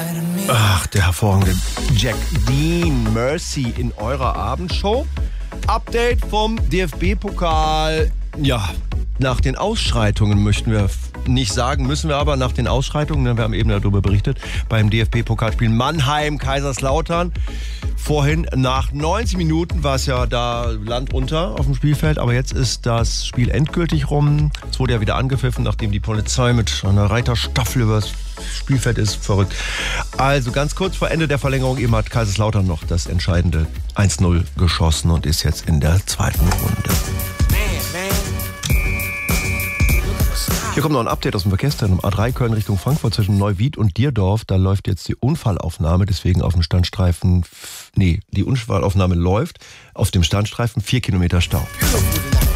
Ach, der hervorragende Jack Dean, Mercy in eurer Abendshow. Update vom DFB-Pokal. Ja, nach den Ausschreitungen möchten wir nicht sagen, müssen wir aber nach den Ausschreitungen, wir haben eben darüber berichtet, beim DFB-Pokalspiel Mannheim-Kaiserslautern. Vorhin nach 90 Minuten war es ja da Land unter auf dem Spielfeld, aber jetzt ist das Spiel endgültig rum. Es wurde ja wieder angepfiffen, nachdem die Polizei mit einer Reiterstaffel übers Spielfeld ist. Verrückt. Also ganz kurz vor Ende der Verlängerung eben hat Kaiserslautern noch das entscheidende 1-0 geschossen und ist jetzt in der zweiten Runde. Hier kommt noch ein Update aus dem Verkehrszentrum A3 Köln Richtung Frankfurt zwischen Neuwied und Dierdorf. Da läuft jetzt die Unfallaufnahme, deswegen auf dem Standstreifen, die Unfallaufnahme läuft auf dem Standstreifen 4 Kilometer Stau.